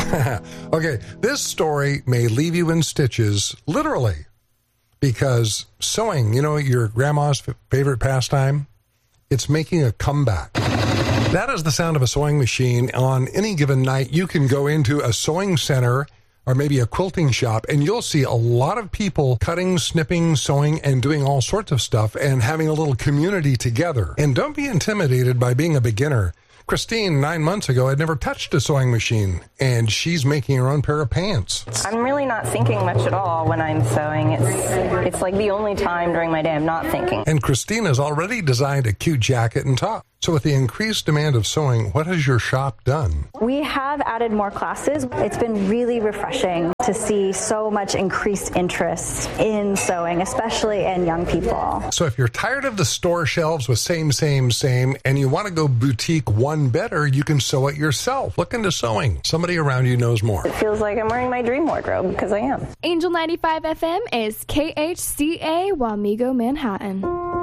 Okay, this story may leave you in stitches, literally, because sewing, your grandma's favorite pastime, it's making a comeback. That is the sound of a sewing machine. On any given night, you can go into a sewing center or maybe a quilting shop, and you'll see a lot of people cutting, snipping, sewing, and doing all sorts of stuff and having a little community together. And don't be intimidated by being a beginner. Christine, 9 months ago, had never touched a sewing machine, and she's making her own pair of pants. I'm really not thinking much at all when I'm sewing. It's like the only time during my day I'm not thinking. And Christine has already designed a cute jacket and top. So with the increased demand of sewing, what has your shop done? We have added more classes. It's been really refreshing to see so much increased interest in sewing, especially in young people. So if you're tired of the store shelves with same, and you want to go boutique one better, you can sew it yourself. Look into sewing. Somebody around you knows more. It feels like I'm wearing my dream wardrobe, because I am. Angel 95 FM is KHCA Wamego, Manhattan.